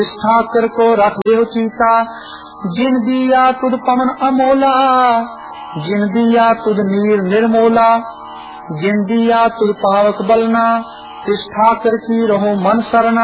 ठाकर को रख देव चीता, जिन दिया तुद पवन अमोला, जिन दिया तुद नीर निर्मोला, जिन दिया तुद पावक बलना, तिस ठाकर की रहो मन सरना।